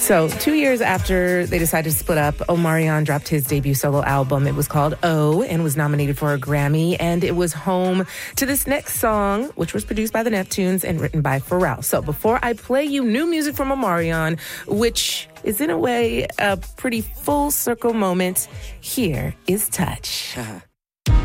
So 2 years after they decided to split up, Omarion dropped his debut solo album. It was called O and was nominated for a Grammy. And it was home to this next song, which was produced by the Neptunes and written by Pharrell. So before I play you new music from Omarion, which is in a way a pretty full circle moment, here is Touch.